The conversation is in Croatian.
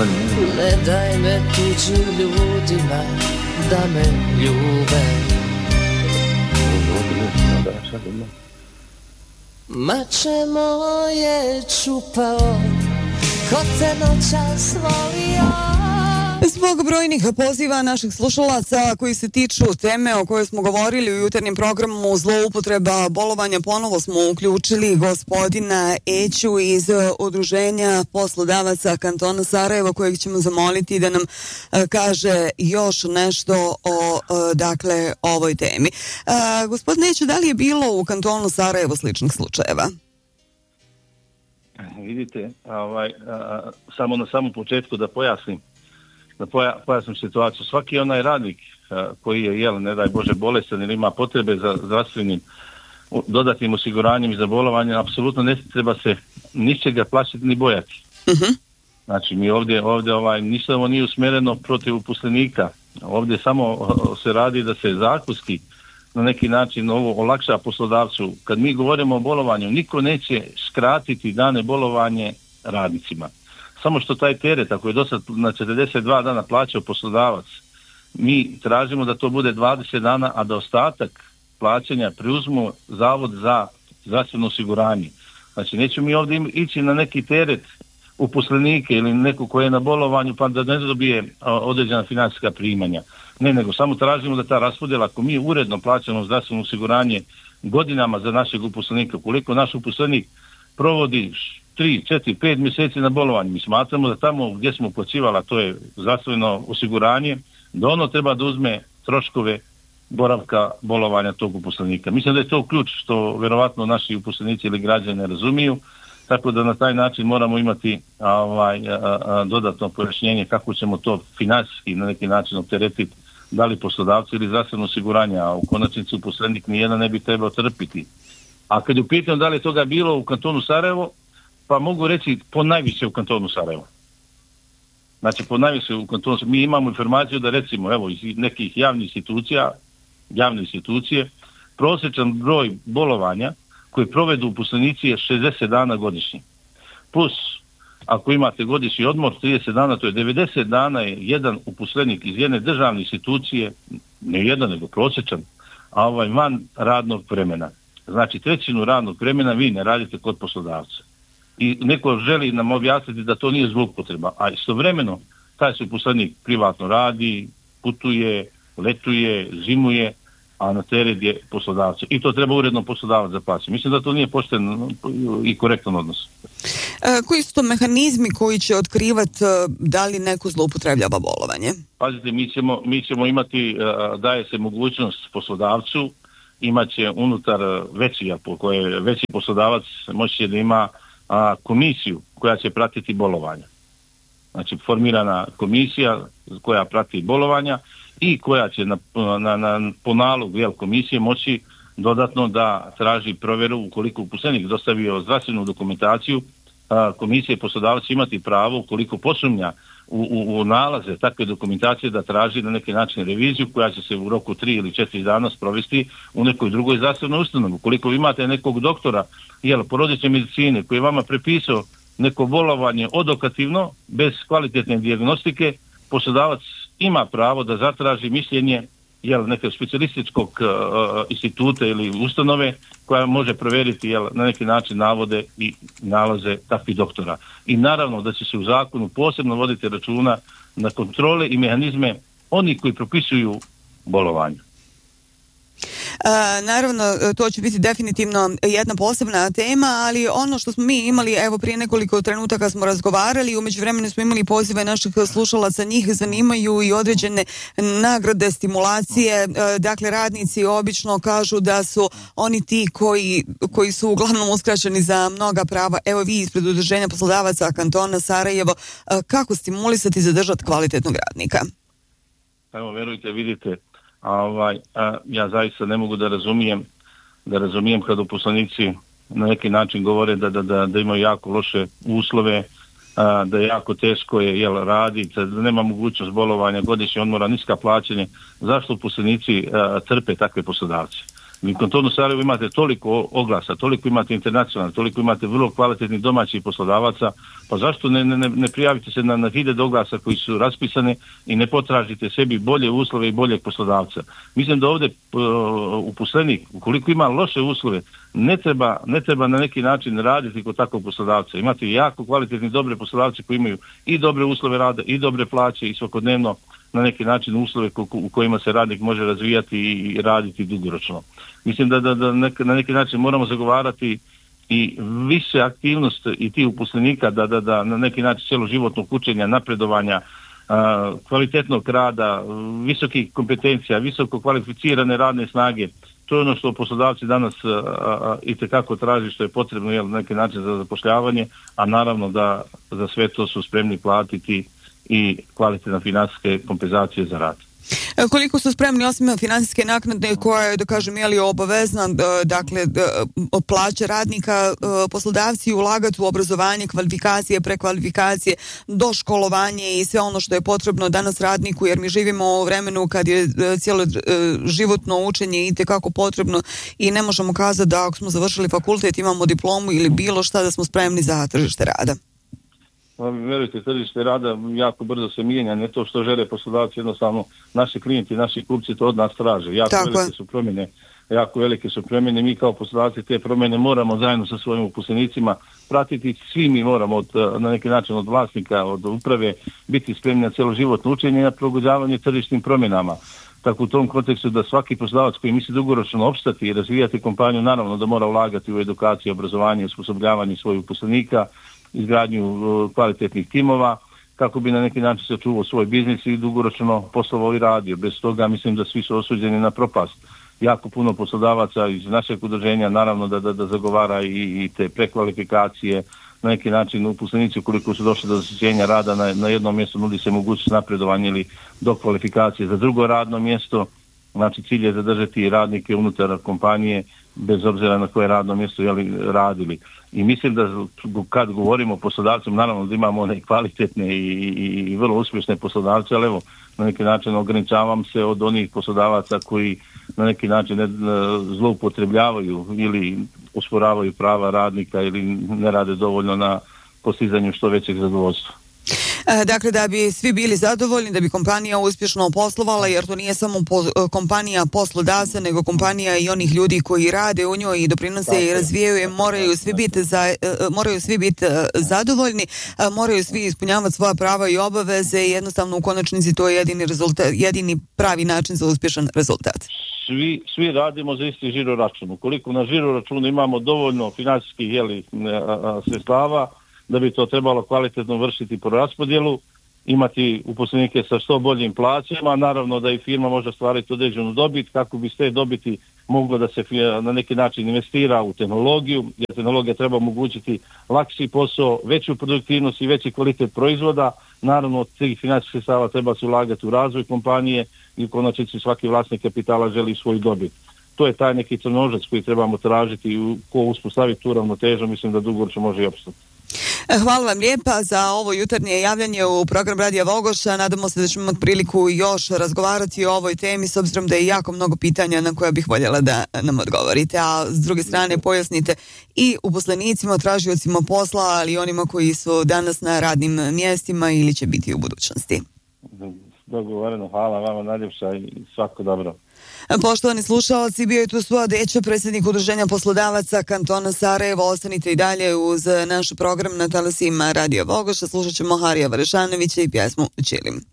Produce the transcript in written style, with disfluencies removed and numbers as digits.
Ne daj me tuđim ljudima da me ljube. Mače moje čupao, ko te noćas volio. Zbog brojnih poziva naših slušalaca koji se tiču teme o kojoj smo govorili u jutarnjem programu zloupotreba bolovanja, ponovo smo uključili gospodina Eću iz Udruženja poslodavaca kantona Sarajevo, kojeg ćemo zamoliti da nam kaže još nešto o ovoj temi. Gospodine Eću, da li je bilo u kantonu Sarajevo sličnih slučajeva? Vidite, samo na samom početku da pojasnim situaciju. Svaki onaj radnik koji je, ne daj Bože, bolestan ili ima potrebe za zdravstvenim dodatnim osiguranjem i za bolovanje, apsolutno ne treba se ničega plašiti ni bojati. Uh-huh. Znači, mi ovdje ništa ovo nije usmjereno protiv uposlenika. Ovdje samo se radi da se zakonski na neki način ovo olakša poslodavcu. Kad mi govorimo o bolovanju, niko neće skratiti dane bolovanje radnicima. Samo što taj teret, ako je do sad na 42 dana plaćao poslodavac, mi tražimo da to bude 20 dana, a da ostatak plaćanja preuzmu Zavod za zdravstveno osiguranje. Znači, nećemo mi ovdje ići na neki teret uposlenike ili neko koji je na bolovanju pa da ne dobije određena financijska primanja. Ne, nego samo tražimo da ta raspodjela, ako mi uredno plaćamo zdravstveno osiguranje godinama za našeg uposlenika, koliko naš uposlenik provodi 3, 4, 5 mjeseci na bolovanju, mi smatramo da tamo gdje smo uplaćivali, a to je zdravstveno osiguranje, da ono treba da uzme troškove boravka bolovanja tog uposlenika. Mislim da je to ključ što vjerovatno naši uposlenici ili građani ne razumiju, tako da na taj način moramo imati dodatno pojašnjenje kako ćemo to financijski na neki način opteretiti, da li poslodavci ili zdravstveno osiguranje, a u konačnici uposlenik nijedan ne bi trebao trpiti. A kad je upitam da li je toga bilo u kantonu Sarajevo, pa mogu reći ponajviše u kantonu Sarajevo. Znači ponajviše u kantonu Sarajevo. Mi imamo informaciju da recimo evo iz nekih javne institucije, prosječan broj bolovanja koji provedu uposlenici je 60 dana godišnje. Plus, ako imate godišnji odmor, 30 dana, to je 90 dana je jedan uposlenik iz jedne državne institucije, ne jedan nego prosječan, a van radnog vremena. Znači trećinu radnog vremena vi ne radite kod poslodavca. I neko želi nam objasniti da to nije zloupotreba, a istovremeno taj se uposlenik privatno radi, putuje, letuje, zimuje, a na teret je poslodavca. I to treba uredno poslodavac da plaća. Mislim da to nije pošten i korektan odnos. Koji su to mehanizmi koji će otkrivati da li neko zloupotrebljava bolovanje? Pazite, mi ćemo imati, daje se mogućnost poslodavcu, imat će unutar veći poslodavac moći će da ima komisiju koja će pratiti bolovanja. Znači formirana komisija koja prati bolovanja i koja će po nalogu komisije moći dodatno da traži provjeru ukoliko uposlenik dostavio zdravstvenu dokumentaciju, komisija i poslodavac će imati pravo ukoliko posumnja u nalaze takve dokumentacije da traži na neki način reviziju koja će se u roku 3 ili 4 dana sprovesti u nekoj drugoj zdravstvenoj ustanovi. Ukoliko vi imate nekog doktora porodične medicine koji je vama prepisao neko bolovanje odokativno bez kvalitetne dijagnostike, poslodavac ima pravo da zatraži mišljenje nekog specijalističkog instituta ili ustanove koja može provjeriti na neki način navode i nalaze takvih doktora. I naravno da će se u zakonu posebno voditi računa na kontrole i mehanizme oni koji propisuju bolovanje. Naravno, to će biti definitivno jedna posebna tema, ali ono što smo mi imali, evo prije nekoliko trenutaka smo razgovarali, u međuvremenu smo imali pozive naših slušalaca, njih zanimaju i određene nagrade, stimulacije, dakle radnici obično kažu da su oni ti koji su uglavnom uskraćeni za mnoga prava. Evo vi ispred Udruženja poslodavaca kantona Sarajevo, kako stimulisati i zadržati kvalitetnog radnika? Evo, verujte, vidite, ja zaista ne mogu da razumijem kad uposlenici na neki način govore da imaju jako loše uslove, da je jako teško raditi, da nema mogućnost bolovanja, godišnje odmora, niska plaćanje. Zašto uposlenici trpe takve poslodavce? U kantonu Sarajevo imate toliko oglasa, toliko imate internacionalno, toliko imate vrlo kvalitetnih domaćih poslodavaca, pa zašto ne prijavite se na hiljade oglasa koji su raspisane i ne potražite sebi bolje uslove i boljeg poslodavca. Mislim da ovdje uposlenik, ukoliko ima loše uslove, ne treba na neki način raditi kod takvog poslodavca. Imate jako kvalitetni dobre poslodavce koji imaju i dobre uslove rada i dobre plaće i svakodnevno na neki način uslove u kojima se radnik može razvijati i raditi dugoročno. Mislim da na neki način moramo zagovarati i više aktivnost i tih uposlenika da na neki način cjeloživotnog učenja, napredovanja, kvalitetnog rada, visokih kompetencija, visoko kvalificirane radne snage. To je ono što poslodavci danas itekako traži, što je potrebno na neki način za zapošljavanje, a naravno da za sve to su spremni platiti i kvalitetne financijske kompenzacije za rad. Koliko su spremni osim financijske naknade koja je, da kažem, obavezna, dakle, plaće radnika, poslodavci ulagati u obrazovanje, kvalifikacije, prekvalifikacije, doškolovanje i sve ono što je potrebno danas radniku, jer mi živimo u vremenu kad je cijelo životno učenje itekako potrebno i ne možemo kazati da ako smo završili fakultet, imamo diplomu ili bilo šta, da smo spremni za tržište rada. Verujte, tržište rada jako brzo se mijenja, ne to što žele poslodavci, jednostavno naši klijenti, naši kupci to od nas traže. Jako velike su promjene, mi kao poslodavci te promjene moramo zajedno sa svojim uposlenicima pratiti, svi mi moramo na neki način od vlasnika, od uprave biti spremni na cjeloživotno učenje i na prilagođavanje tržišnim promjenama. Tako u tom kontekstu da svaki poslodavac koji misli dugoročno opstati i razvijati kompaniju, naravno da mora ulagati u edukaciju, obrazovanje, osposobljavanje svojih uposlenika, izgradnju kvalitetnih timova, kako bi na neki način sačuvao svoj biznis i dugoročno poslovao i radio. Bez toga mislim da svi su osuđeni na propast. Jako puno poslodavaca iz našeg udruženja naravno da zagovara i te prekvalifikacije, na neki način uposlenici ukoliko su došli do zasjećenja rada na jednom mjestu nudi se mogućnost napredovanja ili dokvalifikacije za drugo radno mjesto. Znači cilj je zadržati radnike unutar kompanije bez obzira na koje radno mjesto radili. I mislim da kad govorimo o poslodavcima, naravno da imamo one kvalitetne i vrlo uspješne poslodavce, ali evo, na neki način ograničavam se od onih poslodavaca koji na neki način zloupotrebljavaju ili osporavaju prava radnika ili ne rade dovoljno na postizanju što većeg zadovoljstva. Dakle, da bi svi bili zadovoljni, da bi kompanija uspješno poslovala, jer to nije samo kompanija poslodavca, nego kompanija i onih ljudi koji rade u njoj i doprinose i razvijaju je, moraju svi biti zadovoljni, moraju svi ispunjavati svoja prava i obaveze i jednostavno u konačnici to je jedini pravi način za uspješan rezultat. Svi radimo za isti žiro račun. Ukoliko na žiro računu imamo dovoljno financijskih sredstava, da bi to trebalo kvalitetno vršiti po raspodjelu, imati uposlenike sa što boljim plaćama, naravno da i firma može stvariti određenu dobit, kako bi s te dobiti moglo da se na neki način investira u tehnologiju, jer tehnologija treba omogućiti lakši posao, veću produktivnost i veći kvalitet proizvoda. Naravno, od tih financijskih sredstava treba se ulagati u razvoj kompanije i u konačnici svaki vlasnik kapitala želi svoju dobit. To je taj neki crnožac koji trebamo tražiti i ko uspostavi tu ravnotežu, mislim da dugoročno može i opstati. Hvala vam lijepa za ovo jutarnje javljanje u program Radija Vogoša. Nadamo se da ćemo imati priliku još razgovarati o ovoj temi, s obzirom da je jako mnogo pitanja na koja bih voljela da nam odgovorite. A s druge strane pojasnite i uposlenicima, tražiocima posla, ali i onima koji su danas na radnim mjestima ili će biti u budućnosti. Dogovoreno, hvala vama najljepša i svako dobro. Poštovani slušalci, bio je tu Suad Deća, predsjednik Udruženja poslodavaca kantona Sarajevo. Ostanite i dalje uz naš program na talasima Radija Vogoša. Slušat ćemo Harija Varešanovića i pjesmu Čilim.